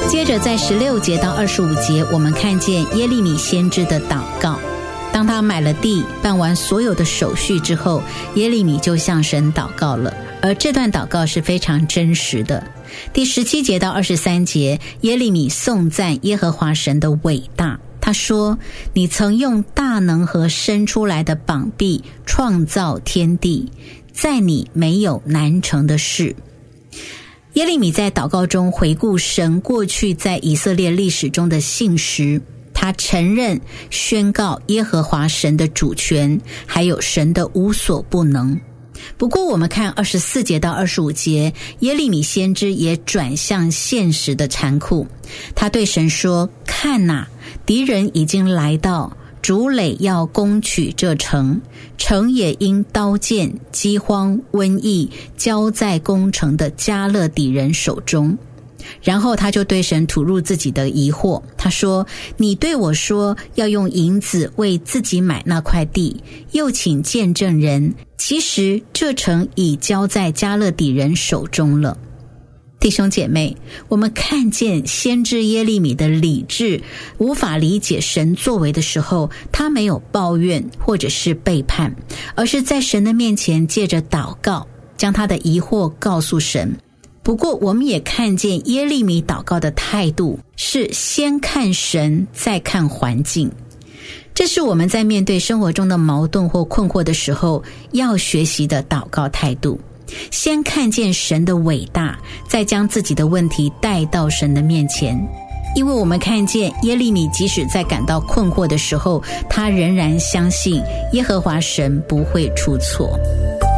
接着在16节到25节，我们看见耶利米先知的祷告。当他买了地，办完所有的手续之后，耶利米就向神祷告了，而这段祷告是非常真实的。第17节到23节，耶利米颂赞耶和华神的伟大。他说，你曾用大能和伸出来的膀臂创造天地，在你没有难成的事。耶利米在祷告中回顾神过去在以色列历史中的信实，他承认宣告耶和华神的主权，还有神的无所不能。不过我们看24节到25节，耶利米先知也转向现实的残酷。他对神说，看哪，敌人已经来到，筑垒要攻取这城，城也因刀剑、饥荒、瘟疫交在攻城的加勒底人手中。然后他就对神吐露自己的疑惑，他说，你对我说要用银子为自己买那块地，又请见证人，其实这城已交在加勒底人手中了。弟兄姐妹，我们看见先知耶利米的理智无法理解神作为的时候，他没有抱怨或者是背叛，而是在神的面前借着祷告将他的疑惑告诉神。不过我们也看见耶利米祷告的态度是先看神再看环境，这是我们在面对生活中的矛盾或困惑的时候要学习的祷告态度。先看见神的伟大，再将自己的问题带到神的面前。因为我们看见耶利米即使在感到困惑的时候，他仍然相信耶和华神不会出错。